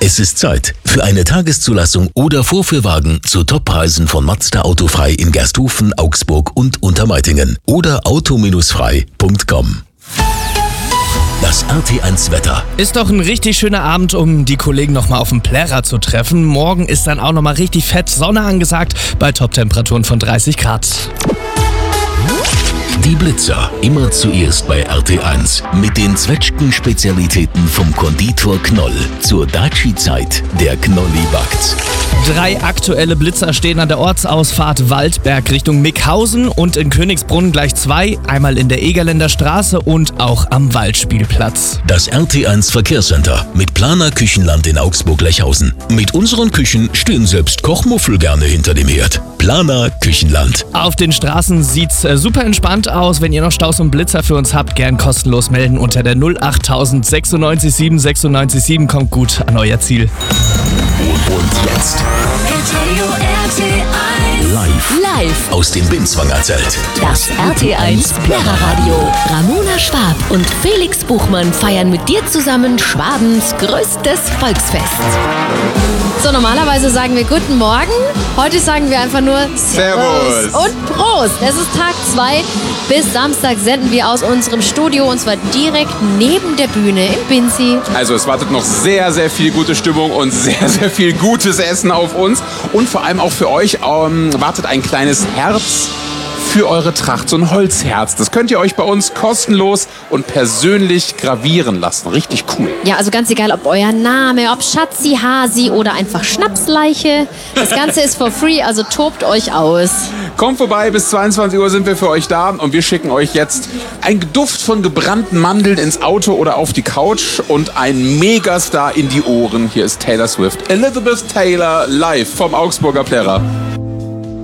Es ist Zeit für eine Tageszulassung oder Vorführwagen zu Toppreisen von Mazda Autofrei in Gersthofen, Augsburg und Untermeitingen oder auto-frei.com. Das RT1 Wetter. Ist doch ein richtig schöner Abend, um die Kollegen nochmal auf dem Plärrer zu treffen. Morgen ist dann auch nochmal richtig fett Sonne angesagt bei Toptemperaturen von 30 Grad. Die Blitzer, immer zuerst bei RT1 mit den Zwetschgen-Spezialitäten vom Konditor Knoll. Zur Daci-Zeit, der Knolli backt. 3 aktuelle Blitzer stehen an der Ortsausfahrt Waldberg Richtung Mickhausen und in Königsbrunn gleich 2, einmal in der Egerländer Straße und auch am Waldspielplatz. Das RT1 Verkehrscenter mit Planer Küchenland in Augsburg-Lechhausen. Mit unseren Küchen stehen selbst Kochmuffel gerne hinter dem Herd. Planer Küchenland. Auf den Straßen sieht's super entspannt aus. Wenn ihr noch Staus und Blitzer für uns habt, gern kostenlos melden unter der 08000 96 7 96 7. Kommt gut an euer Ziel. Und jetzt live aus dem Binswanger Zelt. Das RT1 Plärrer-Radio. Ramona Schwab und Felix Buchmann feiern mit dir zusammen Schwabens größtes Volksfest. So, normalerweise sagen wir Guten Morgen. Heute sagen wir einfach nur Servus und Prost. Es ist Tag 2. Bis Samstag senden wir aus unserem Studio und zwar direkt neben der Bühne in Binzi. Also es wartet noch sehr, sehr viel gute Stimmung und sehr, sehr viel gutes Essen auf uns. Und vor allem auch für euch wartet ein kleines Herz für eure Tracht, so ein Holzherz. Das könnt ihr euch bei uns kostenlos und persönlich gravieren lassen. Richtig cool. Ja, also ganz egal, ob euer Name, ob Schatzi, Hasi oder einfach Schnapsleiche. Das Ganze ist for free, also tobt euch aus. Kommt vorbei, bis 22 Uhr sind wir für euch da und wir schicken euch jetzt einen Duft von gebrannten Mandeln ins Auto oder auf die Couch und ein Megastar in die Ohren. Hier ist Taylor Swift. Elizabeth Taylor live vom Augsburger Plärrer.